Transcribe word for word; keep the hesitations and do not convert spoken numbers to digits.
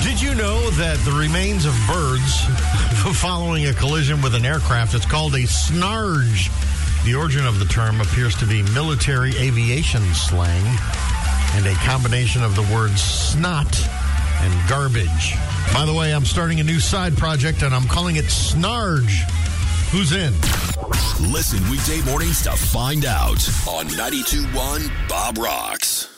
Did you know that the remains of birds following a collision with an aircraft is called a snarge? The origin of the term appears to be military aviation slang and a combination of the words snot and garbage. By the way, I'm starting a new side project, and I'm calling it Snarge. Who's in? Listen weekday mornings to find out on ninety-two point one Bob Rocks.